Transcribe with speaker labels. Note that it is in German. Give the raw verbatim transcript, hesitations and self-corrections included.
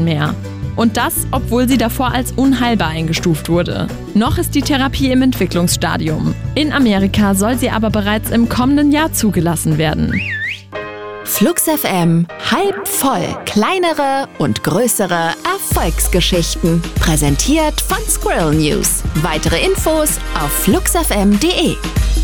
Speaker 1: Schmerzen mehr. Und das, obwohl sie davor als unheilbar eingestuft wurde. Noch ist die Therapie im Entwicklungsstadium. In Amerika soll sie aber bereits im kommenden Jahr zugelassen werden.
Speaker 2: Flux F M, halb voll. Kleinere und größere Erfolgsgeschichten. Präsentiert von Squirrel News. Weitere Infos auf flux f m punkt d e.